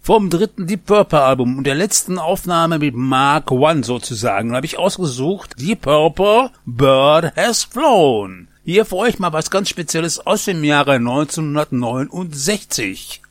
vom dritten Deep Purple Album und der letzten Aufnahme mit Mark I sozusagen, habe ich ausgesucht Deep Purple, Bird Has Flown. Hier für euch mal was ganz Spezielles aus dem Jahre 1969.